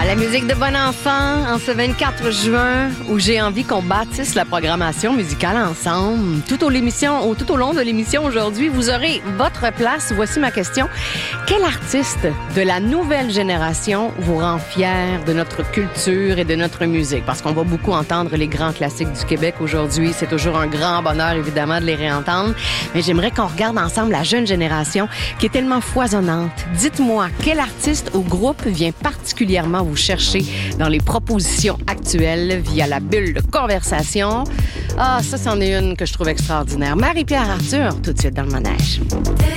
La musique de bon enfant en ce 24 juin où j'ai envie qu'on bâtisse la programmation musicale ensemble. Tout au long de l'émission aujourd'hui, vous aurez votre place. Voici ma question. Quel artiste de la nouvelle génération vous rend fier de notre culture et de notre musique? Parce qu'on va beaucoup entendre les grands classiques du Québec aujourd'hui. C'est toujours un grand bonheur, évidemment, de les réentendre. Mais j'aimerais qu'on regarde ensemble la jeune génération qui est tellement foisonnante. Dites-moi, quel artiste ou groupe vient particulièrement vous chercher dans les propositions actuelles via la bulle de conversation? Ah, ça, c'en est une que je trouve extraordinaire. Marie-Pierre Arthur, tout de suite dans le manège.